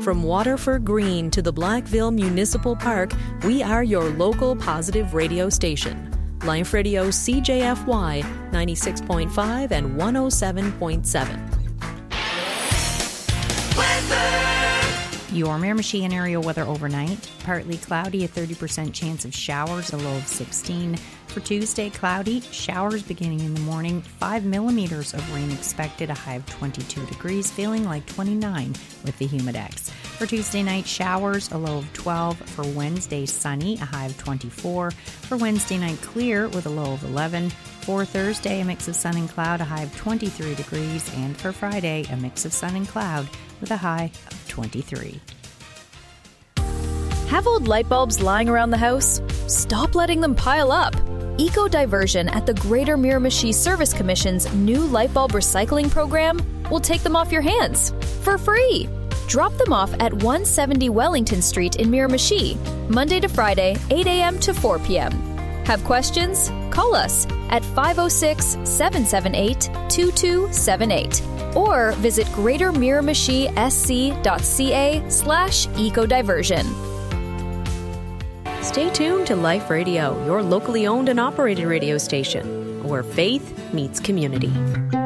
From Waterford Green to the Blackville Municipal Park, we are your local positive radio station. Life Radio CJFY 96.5 and 107.7. Your Miramichi and area weather overnight. Partly cloudy, a 30% chance of showers, a low of 16. For Tuesday, cloudy, showers beginning in the morning, 5 millimeters of rain expected, a high of 22 degrees, feeling like 29 with the Humidex. For Tuesday night, showers, a low of 12. For Wednesday, sunny, a high of 24. For Wednesday night, clear with a low of 11. For Thursday, a mix of sun and cloud, a high of 23 degrees. And for Friday, a mix of sun and cloud with a high of 23. Have old light bulbs lying around the house? Stop letting them pile up. Eco-Diversion at the Greater Miramichi Service Commission's new light bulb recycling program will take them off your hands for free. Drop them off at 170 Wellington Street in Miramichi, Monday to Friday, 8 a.m. to 4 p.m. Have questions? Call us at 506-778-2278 or visit greatermiramichi.sc.ca/ecodiversion. Stay tuned to Life Radio, your locally owned and operated radio station, where faith meets community.